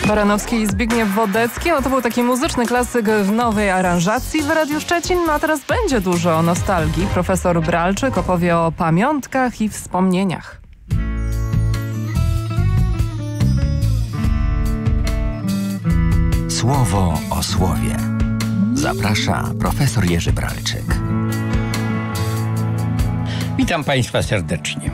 Baranowski i Zbigniew Wodecki. No to był taki muzyczny klasyk w nowej aranżacji w Radiu Szczecin. No a teraz będzie dużo o nostalgii. Profesor Bralczyk opowie o pamiątkach i wspomnieniach. Słowo o słowie. Zaprasza profesor Jerzy Bralczyk. Witam Państwa serdecznie.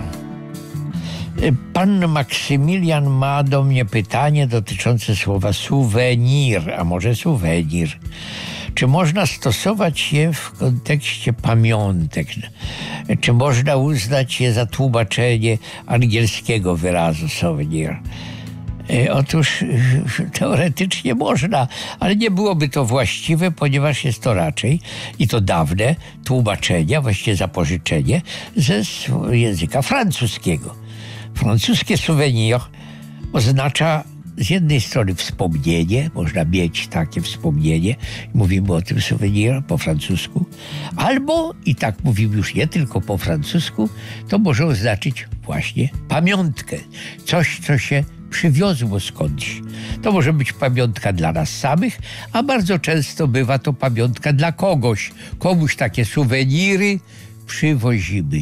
Pan Maksymilian ma do mnie pytanie dotyczące słowa suwenir, a może suwenir. Czy można stosować je w kontekście pamiątek? Czy można uznać je za tłumaczenie angielskiego wyrazu souvenir? Otóż teoretycznie można, ale nie byłoby to właściwe, ponieważ jest to raczej, i to dawne, tłumaczenie, właściwie zapożyczenie ze języka francuskiego. Francuskie souvenir oznacza z jednej strony wspomnienie, można mieć takie wspomnienie, mówimy o tym souvenir po francusku, albo, i tak mówimy już nie tylko po francusku, to może oznaczyć właśnie pamiątkę, coś, co się przywiozło skądś. To może być pamiątka dla nas samych, a bardzo często bywa to pamiątka dla kogoś. Komuś takie suweniry przywozimy.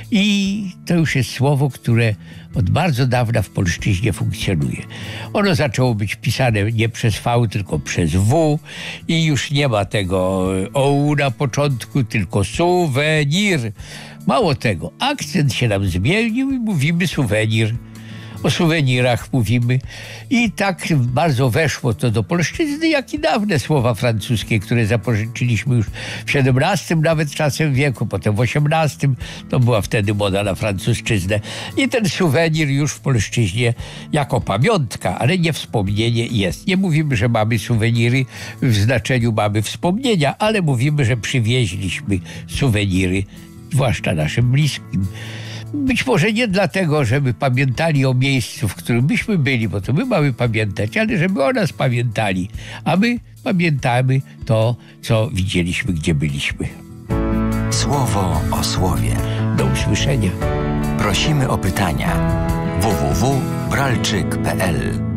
I to już jest słowo, które od bardzo dawna w polszczyźnie funkcjonuje. Ono zaczęło być pisane nie przez V, tylko przez W i już nie ma tego OU na początku, tylko suwenir. Mało tego, akcent się nam zmienił i mówimy suwenir. O suwenirach mówimy i tak bardzo weszło to do polszczyzny, jak i dawne słowa francuskie, które zapożyczyliśmy już w XVII nawet czasem wieku, potem w XVIII, to była wtedy moda na francuszczyznę i ten suwenir już w polszczyźnie jako pamiątka, ale nie wspomnienie jest. Nie mówimy, że mamy suweniry w znaczeniu mamy wspomnienia, ale mówimy, że przywieźliśmy suweniry, zwłaszcza naszym bliskim. Być może nie dlatego, żeby pamiętali o miejscu, w którym myśmy byli, bo to my mamy pamiętać, ale żeby o nas pamiętali, a my pamiętamy to, co widzieliśmy, gdzie byliśmy. Słowo o słowie. Do usłyszenia. Prosimy o pytania. www.bralczyk.pl